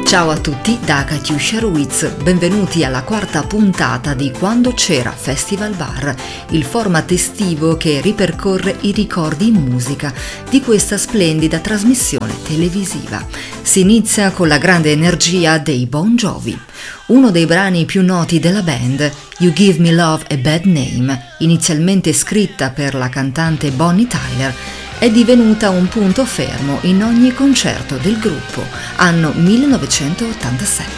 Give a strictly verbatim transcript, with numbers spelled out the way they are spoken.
Ciao a tutti da Katiuscia Ruiz, benvenuti alla quarta puntata di Quando c'era Festival Bar, il format estivo che ripercorre i ricordi in musica di questa splendida trasmissione televisiva. Si inizia con la grande energia dei Bon Jovi. Uno dei brani più noti della band, You Give Me Love a Bad Name, inizialmente scritta per la cantante Bonnie Tyler, è divenuta un punto fermo in ogni concerto del gruppo, anno millenovecentottantasette.